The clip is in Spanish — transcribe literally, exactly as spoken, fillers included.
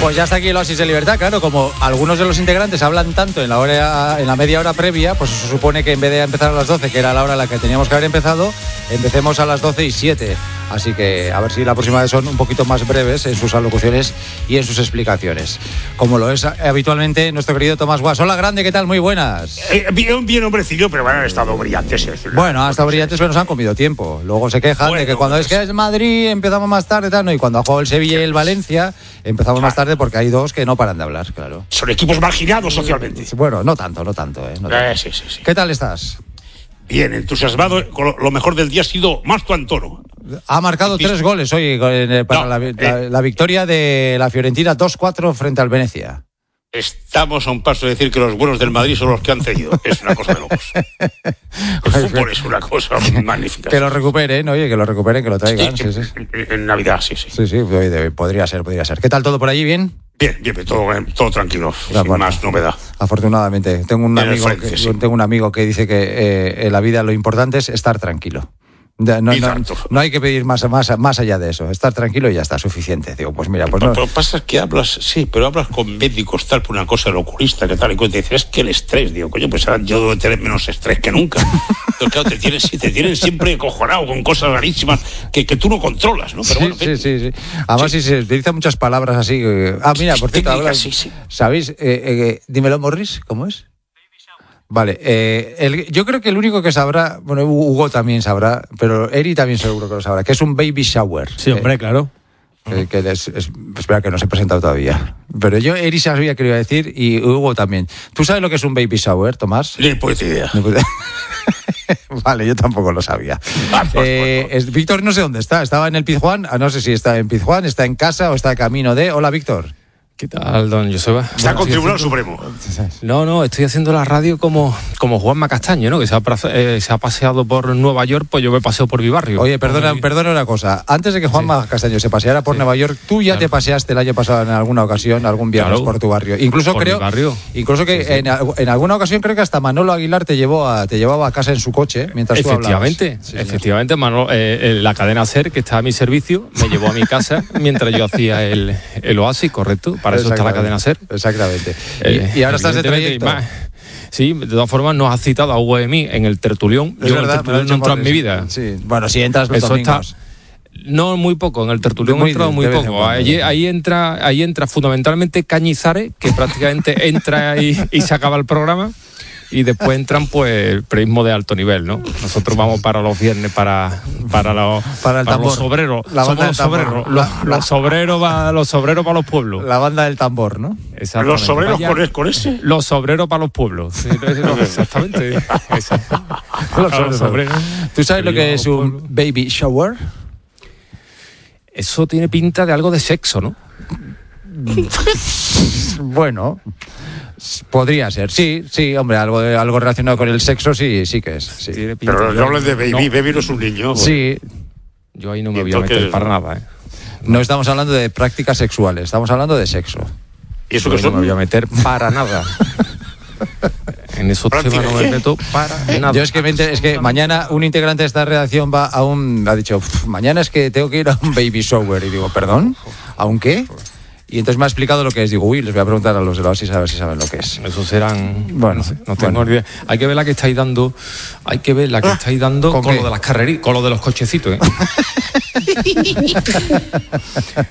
Pues ya está aquí el Oasis de Libertad, claro, como algunos de los integrantes hablan tanto en la hora, en la media hora previa, pues se supone que en vez de empezar a las doce, que era la hora a la que teníamos que haber empezado, empecemos a las doce y siete. Así que a ver si la próxima vez son un poquito más breves en sus alocuciones y en sus explicaciones. Como lo es habitualmente nuestro querido Tomás Guas. Hola, grande, ¿qué tal? Muy buenas. Eh, bien, bien hombrecillo, pero bueno, han estado brillantes. Bueno, han estado brillantes, pero nos han comido tiempo. Luego se quejan bueno, de que cuando pues... es que es Madrid empezamos más tarde, tal, ¿no? Y cuando ha jugado el Sevilla y el Valencia empezamos claro. más tarde porque hay dos que no paran de hablar, claro. Son equipos marginados socialmente. Bueno, no tanto, no tanto, ¿eh? No tanto. Eh, sí, sí, sí. ¿Qué tal estás? Bien, entusiasmado. Lo mejor del día ha sido Marco Antoro. Ha marcado tres goles hoy para no, la, la, eh, la victoria de la Fiorentina dos cuatro frente al Venecia. Estamos a un paso de decir que los buenos del Madrid son los que han cedido. Es una cosa de locos. El fútbol es una cosa magnífica. Que lo recuperen, oye, que lo recuperen, que lo traigan. Sí, sí, sí. En, en Navidad, sí, sí. Sí, sí, podría ser, podría ser. ¿Qué tal todo por allí? ¿Bien? Bien, bien, todo, todo tranquilo, ya, sin bueno, más novedad. Afortunadamente. Tengo un, amigo frente, que, sí. tengo un amigo que dice que eh, en la vida lo importante es estar tranquilo. No, no, no, no hay que pedir más, más, más allá de eso. Estar tranquilo y ya está, suficiente. Digo, pues mira, pues pero, no. Pero pasa que hablas, sí, pero hablas con médicos tal por una cosa del oculista que tal y cual te dices, es que el estrés, digo, coño, pues yo debo tener menos estrés que nunca. Entonces, claro, te tienen, te tienen siempre acojonado con cosas rarísimas que, que tú no controlas, ¿no? Pero sí, bueno, sí, sí, sí. Además, sí. si se utilizan muchas palabras así. Eh, ah, mira, por cierto, hablas, sí, sí. ¿sabéis? Eh, eh, dímelo, Morris, ¿cómo es? Vale, eh, el, yo creo que el único que sabrá, bueno, Hugo también sabrá, pero Eri también seguro que lo sabrá, que es un baby shower. Sí, hombre, eh, claro. Eh, que es, es, espera, que no se ha presentado todavía. Pero yo, Eri sabía que lo iba a decir y Hugo también. ¿Tú sabes lo que es un baby shower, Tomás? Ni puta idea. Vale, yo tampoco lo sabía. eh, es, Víctor no sé dónde está, estaba en el Pizjuán, no sé si está en Pizjuán, está en casa o está de camino de... Hola, Víctor. ¿Qué tal, don Joseba? Está con Tribunal Supremo. No, no, estoy haciendo la radio como, como Juanma Castaño, ¿no? Que se ha, eh, se ha paseado por Nueva York, pues yo me paseo por mi barrio. Oye, perdona, perdona una cosa. Antes de que Juanma sí. Castaño se paseara por sí. Nueva York, tú ya claro. te paseaste el año pasado en alguna ocasión, algún viernes claro. por tu barrio. Incluso por creo, mi barrio. incluso que sí, sí. En, en alguna ocasión creo que hasta Manolo Aguilar te llevó a, te llevaba a casa en su coche mientras tú hablabas. Efectivamente, sí, efectivamente, Manolo, eh, la cadena SER que está a mi servicio me llevó a mi casa mientras yo hacía el, el Oasis, correcto. Para eso está la cadena SER. Exactamente. Eh, y, y ahora estás de trayecto. Sí, de todas formas nos has citado a Hugo de mí en el tertulión. Es yo verdad, en el tertulión no he entrado en mi vida. Sí. Bueno, si entras los eso domingos. Está, no, muy poco. En el tertulión muy, he entrado muy poco. Ahí, ahí entra ahí entra fundamentalmente Cañizares, que prácticamente entra y, y se acaba el programa. Y después entran, pues, el periodismo de alto nivel, ¿no? Nosotros vamos para los viernes, para, para, los, para, el para tambor, los obreros. La Somos los obreros. Los, la, los obreros para los obreros para los pueblos. La banda del tambor, ¿no? Los obreros con, con ese. Los obreros para los pueblos. Sí, no, exactamente. los los obreros. ¿Tú sabes lo que es un baby shower? Eso tiene pinta de algo de sexo, ¿no? Bueno, podría ser, sí, sí, hombre, algo algo relacionado con el sexo, sí, sí que es. Sí. Pero no hablas de baby, no. Baby no es un niño. Bueno. Sí. Yo ahí no me voy a meter para nada, ¿eh? No estamos hablando de prácticas sexuales, estamos hablando de sexo. ¿Y eso que no me voy a meter para nada. En esos temas no me meto para nada. Yo es que, me enter, es que mañana un integrante de esta redacción va a un... Ha dicho, mañana es que tengo que ir a un baby shower. Y digo, ¿perdón? ¿A un qué? Y entonces me ha explicado lo que es. Digo, uy, les voy a preguntar a los de la Oasis a ver si saben lo que es. Esos serán... Bueno, no, sé, no tengo bueno. idea. Hay que ver la que estáis dando... Hay que ver la que estáis dando con, con lo de las carreras, con lo de los cochecitos, ¿eh?